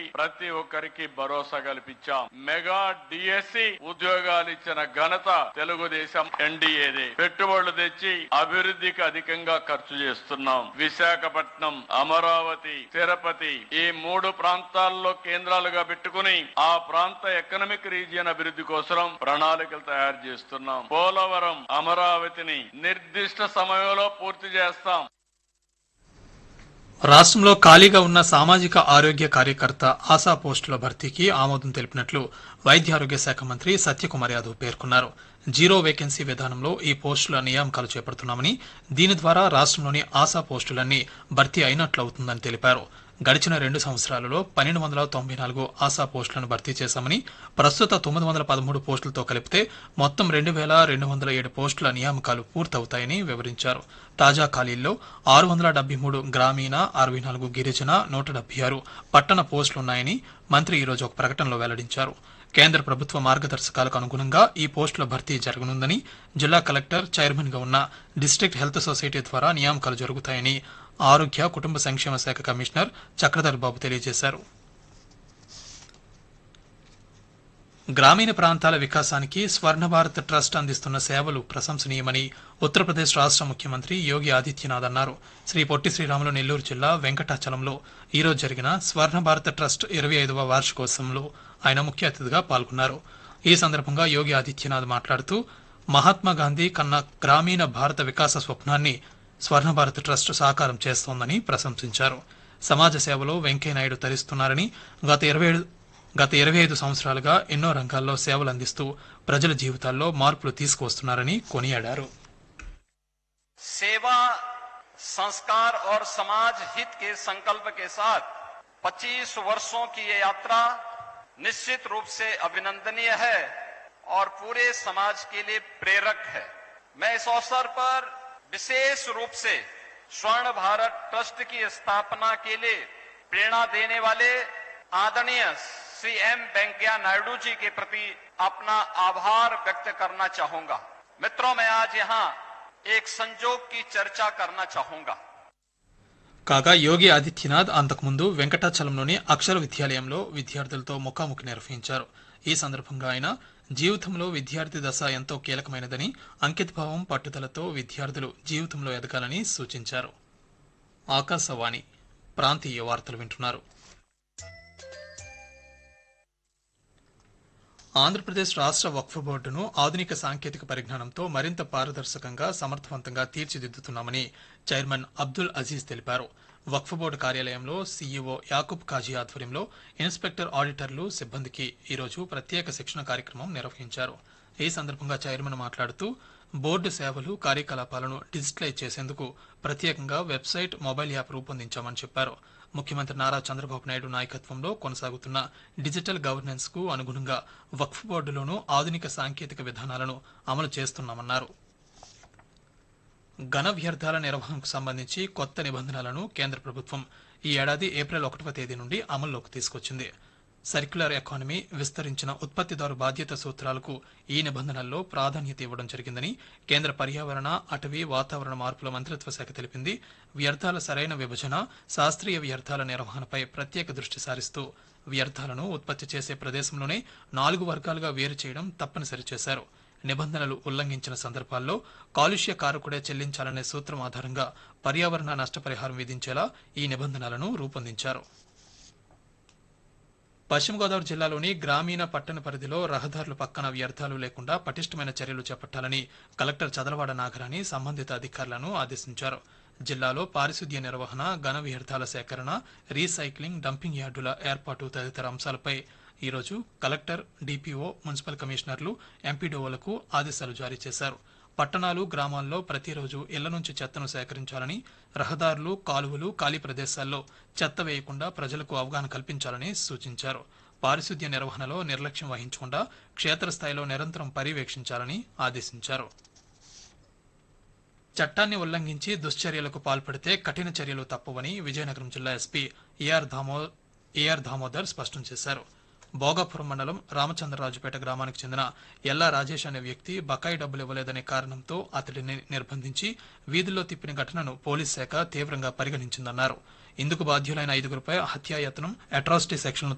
ప్రతి ఒక్కరికి భరోసా కల్పించాం. Mega DSC ఉద్యోగాలు ఇచ్చిన ఘనత తెలుగుదేశం ఎన్డీఏదే. పెట్టుబడులు తెచ్చి అభివృద్ధికి అధికంగా ఖర్చు చేస్తున్నాం. విశాఖపట్నం, అమరావతి, తిరుపతి ఈ 3 ప్రాంతాల్లో కేంద్రాలుగా పెట్టుకుని ఆ ప్రాంత ఎకనామిక్ రీజియన్ అభివృద్ధి కోసం ప్రణాళికలు తయారు చేస్తున్నాం. పోలవరం, అమరావతిని నిర్దిష్ట సమయంలో పూర్తి చేస్తాం. రాష్ట్రంలో ఖాళీగా ఉన్న సామాజిక ఆరోగ్య కార్యకర్త ఆశా పోస్టుల భర్తీకి ఆమోదం తెలిపినట్లు వైద్య ఆరోగ్య శాఖ మంత్రి సత్యకుమార్ యాదవ్ పేర్కొన్నారు. జీరో వేకెన్సీ విధానంలో ఈ పోస్టుల నియామకాలు చేపడుతున్నామని, దీని ద్వారా రాష్ట్రంలోని ఆశా పోస్టులన్నీ భర్తీ అయినట్లవుతుందని తెలిపారు. గడిచిన 2 సంవత్సరాలలో 1294 ఆశా పోస్టులను భర్తీ చేశామని, ప్రస్తుత 913 పోస్టులతో కలిపితే మొత్తం 2207 పోస్టుల నియామకాలు పూర్తవుతాయని వివరించారు. తాజా ఖాళీల్లో 673 గ్రామీణ, 64 గిరిజన, 176 పట్టణ పోస్టులున్నాయని మంత్రి ఈరోజు ఒక ప్రకటనలో వెల్లడించారు. కేంద్ర ప్రభుత్వ మార్గదర్శకాలకు అనుగుణంగా ఈ పోస్టుల భర్తీ జరగనుందని, జిల్లా కలెక్టర్ చైర్మన్ గా ఉన్న డిస్ట్రిక్ట్ హెల్త్ సొసైటీ ద్వారా నియామకాలు జరుగుతాయని ఆరోగ్య కుటుంబ సంక్షేమ శాఖ కమిషనర్ చక్రధర్ బాబు తెలియజేశారు. గ్రామీణ ప్రాంతాల వికాసానికి స్వర్ణ భారత్ ట్రస్ట్ అందిస్తున్న సేవలు ప్రశంసనీయమని ఉత్తరప్రదేశ్ రాష్ట్ర ముఖ్యమంత్రి యోగి ఆదిత్యనాథ్ అన్నారు. శ్రీ పొట్టి శ్రీరాములు నెల్లూరు జిల్లా వెంకటాచలంలో ఈరోజు జరిగిన స్వర్ణ భారత్ ట్రస్ట్ 25వ వార్షికోత్సవంలో ఆయన ముఖ్య అతిథిగా పాల్గొన్నారు. ఈ సందర్భంగా యోగి ఆదిత్యనాథ్ మాట్లాడుతూ మహాత్మా గాంధీ కన్న గ్రామీణ భారత వికాస స్వప్నాన్ని స్వర్ణ భారత్ ట్రస్ట్ సాకారం చేస్తోందని ప్రశంసించారు. సమాజ సేవలో వెంకయ్యనాయుడు తరిస్తున్నారని, గత 25 సంవత్సరాలుగా ఎన్నో రంగాల్లో సేవలు అందిస్తూ ప్రజల జీవితాల్లో మార్పులు తీసుకువస్తున్నారని కొనియాడారు. सेवा, संस्कार और समाज हित के संकल्प के साथ 25 वर्षों की ये यात्रा निश्चित रूप से अभिनंदनीय है और पूरे समाज के लिए प्रेरक है. मैं इस अवसर पर विशेष रूप से स्वर्ण भारत ट्रस्ट की स्थापना के लिए प्रेरणा देने वाले आदरणीय श्री एम वेंकैया नायडू जी के प्रति अपना आभार व्यक्त करना चाहूंगा. मित्रों, मैं आज यहाँ एक संजोग की चर्चा करना चाहूंगा. కాగా యోగి ఆదిత్యనాథ్ అంతకుముందు వెంకటాచలంలోని అక్షర విద్యాలయంలో విద్యార్థులతో ముఖాముఖి నిర్వహించారు. ఈ సందర్భంగా ఆయన జీవితంలో విద్యార్థి దశ ఎంతో కీలకమైనదని, అంకితభావం, పట్టుదలతో విద్యార్థులు జీవితంలో ఎదగాలని సూచించారు. ఆకాశవాణి ప్రాంతీయ వార్తలు వింటున్నారు. ఆంధ్రప్రదేశ్ రాష్ట్ర వక్ఫ్ బోర్డును ఆధునిక సాంకేతిక పరిజ్ఞానంతో మరింత పారదర్శకంగా, సమర్థవంతంగా తీర్చిదిద్దుతున్నామని చైర్మన్ అబ్దుల్ అజీజ్ తెలిపారు. వక్ఫ్ బోర్డు కార్యాలయంలో సీఈఓ యాకూబ్ కాజీ ఆధ్వర్యంలో ఇన్స్పెక్టర్, ఆడిటర్లు, సిబ్బందికి ఈరోజు ప్రత్యేక శిక్షణ కార్యక్రమం నిర్వహించారు. ఈ సందర్భంగా చైర్మన్ మాట్లాడుతూ బోర్డు సేవలు, కార్యకలాపాలను డిజిటలైజ్ చేసేందుకు ప్రత్యేకంగా వెబ్సైట్, మొబైల్ యాప్ రూపొందించామని చెప్పారు. ముఖ్యమంత్రి నారా చంద్రబాబు నాయుడు నాయకత్వంలో కొనసాగుతున్న డిజిటల్ గవర్నెన్స్ కు అనుగుణంగా వక్ఫ్ బోర్డులోనూ ఆధునిక సాంకేతిక విధానాలను అమలు చేస్తున్నామన్నారు. ఘన వ్యర్థాల నిర్వహణకు సంబంధించి కొత్త నిబంధనలను కేంద్ర ప్రభుత్వం ఈ ఏడాది ఏప్రిల్ 1వ తేదీ నుండి అమల్లోకి తీసుకొచ్చింది. సర్క్యులర్ ఎకానమీ, విస్తరించిన ఉత్పత్తిదారు బాధ్యత సూత్రాలకు ఈ నిబంధనల్లో ప్రాధాన్యత ఇవ్వడం జరిగిందని కేంద్ర పర్యావరణ, అటవీ, వాతావరణ మార్పుల మంత్రిత్వ శాఖ తెలిపింది. వ్యర్థాల సరైన విభజన, శాస్త్రీయ వ్యర్థాల నిర్వహణపై ప్రత్యేక దృష్టి సారిస్తూ వ్యర్థాలను ఉత్పత్తి చేసే ప్రదేశంలోనే 4 వర్గాలుగా వేరు చేయడం తప్పనిసరి చేశారు. నిబంధనలు ఉల్లంఘించిన సందర్భాల్లో కాలుష్య కారకుడే చెల్లించాలనే సూత్రం ఆధారంగా పర్యావరణ నష్టపరిహారం విధించేలా ఈ నిబంధనలను రూపొందించారు. పశ్చిమ గోదావరి జిల్లాలోని గ్రామీణ, పట్టణ పరిధిలో రహదారుల పక్కన వ్యర్థాలు లేకుండా పటిష్టమైన చర్యలు చేపట్టాలని కలెక్టర్ చదలవాడ నాగరాణి సంబంధిత అధికారులను ఆదేశించారు. జిల్లాలో పారిశుద్ధ్య నిర్వహణ, ఘన వ్యర్థాల సేకరణ, రీసైక్లింగ్, డంపింగ్ యార్డుల ఏర్పాటు తదితర అంశాలపై ఈరోజు కలెక్టర్, డిపిఓ, మున్సిపల్ కమిషనర్లు, ఎంపీడీఓలకు ఆదేశాలు జారీ చేశారు. పట్టణాలు, గ్రామాల్లో ప్రతిరోజు ఇళ్ల నుంచి చెత్తను సేకరించాలని, రహదారులు, కాలువలు, ఖాళీ ప్రదేశాల్లో చెత్త వేయకుండా ప్రజలకు అవగాహన కల్పించాలని సూచించారు. పారిశుద్ధ్య నిర్వహణలో నిర్లక్ష్యం వహించకుండా క్షేత్రస్థాయిలో నిరంతరం పర్యవేక్షించాలని ఆదేశించారు. చట్టాన్ని ఉల్లంఘించి దుశ్చర్యలకు పాల్పడితే కఠిన చర్యలు తప్పవని విజయనగరం జిల్లా ఎస్పీ ఏఆర్ దామోదర్ స్పష్టం చేశారు. భోగాపురం మండలం రామచంద్రరాజుపేట గ్రామానికి చెందిన ఎల్లా రాజేష్ అనే వ్యక్తి బకాయి డబ్బులు ఇవ్వలేదనే కారణంతో అతడిని నిర్బంధించి వీధుల్లో తిప్పిన ఘటనను పోలీస్ శాఖ తీవ్రంగా పరిగణించిందన్నారు. ఇందుకు బాధ్యులైన 5గురిపై హత్యాయత్నం, అట్రాసిటీ సెక్షన్లు